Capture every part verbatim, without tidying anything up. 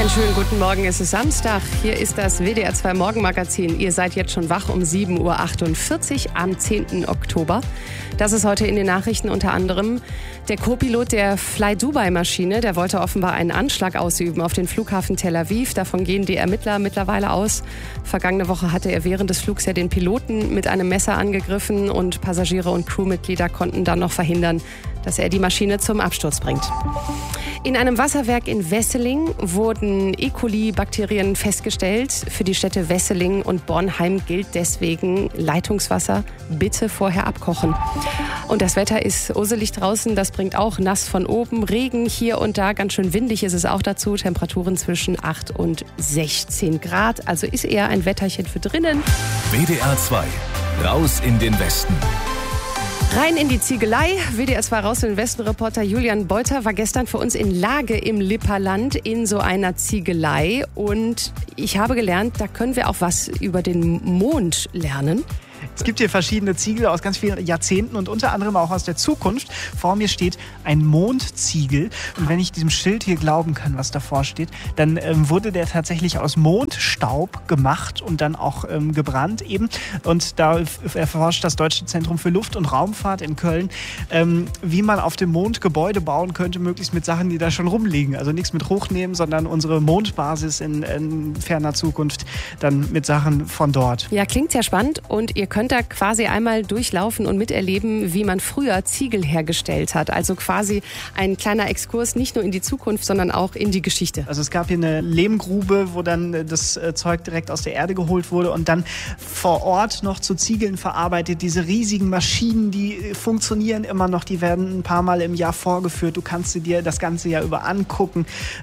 Einen schönen guten Morgen, es ist Samstag. Hier ist das W D R zwei Morgenmagazin. Ihr seid jetzt schon wach um sieben Uhr achtundvierzig am zehnten Oktober. Das ist heute in den Nachrichten unter anderem der Co-Pilot der Fly-Dubai-Maschine. Der wollte offenbar einen Anschlag ausüben auf den Flughafen Tel Aviv. Davon gehen die Ermittler mittlerweile aus. Vergangene Woche hatte er während des Flugs ja den Piloten mit einem Messer angegriffen und Passagiere und Crewmitglieder konnten dann noch verhindern, dass er die Maschine zum Absturz bringt. In einem Wasserwerk in Wesseling wurden E. coli-Bakterien festgestellt. Für die Städte Wesseling und Bornheim gilt deswegen Leitungswasser bitte vorher abkochen. Und das Wetter ist urselig draußen, das bringt auch nass von oben, Regen hier und da, ganz schön windig ist es auch dazu, Temperaturen zwischen acht und sechzehn Grad, also ist eher ein Wetterchen für drinnen. W D R zwei, raus in den Westen. Rein in die Ziegelei. W D R zwei raus in den Westen-Reporter Julian Beuter war gestern für uns in Lage im Lipperland in so einer Ziegelei. Und ich habe gelernt, da können wir auch was über den Mond lernen. Es gibt hier verschiedene Ziegel aus ganz vielen Jahrzehnten und unter anderem auch aus der Zukunft. Vor mir steht ein Mondziegel. Und wenn ich diesem Schild hier glauben kann, was davor steht, dann ähm, wurde der tatsächlich aus Mondstaub gemacht und dann auch ähm, gebrannt eben. Und da erforscht das Deutsche Zentrum für Luft- und Raumfahrt in Köln, ähm, wie man auf dem Mond Gebäude bauen könnte, möglichst mit Sachen, die da schon rumliegen. Also nichts mit hochnehmen, sondern unsere Mondbasis in, in ferner Zukunft dann mit Sachen von dort. Ja, klingt sehr spannend und ihr könnt da quasi einmal durchlaufen und miterleben, wie man früher Ziegel hergestellt hat. Also quasi ein kleiner Exkurs nicht nur in die Zukunft, sondern auch in die Geschichte. Also es gab hier eine Lehmgrube, wo dann das Zeug direkt aus der Erde geholt wurde und dann vor Ort noch zu Ziegeln verarbeitet. Diese riesigen Maschinen, die funktionieren immer noch, die werden ein paar Mal im Jahr vorgeführt. Du kannst sie dir das ganze Jahr über angucken.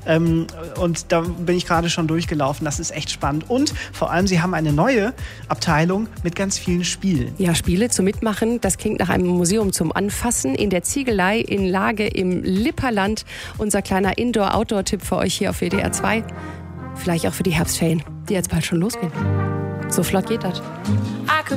Und da bin ich gerade schon durchgelaufen. Das ist echt spannend. Und vor allem, sie haben eine neue Abteilung mit ganz vielen Spielen. Ja, Spiele zum Mitmachen, das klingt nach einem Museum zum Anfassen in der Ziegelei in Lage im Lipperland. Unser kleiner Indoor-Outdoor-Tipp für euch hier auf W D R zwei. Vielleicht auch für die Herbstferien, die jetzt bald schon losgehen. So flott geht das.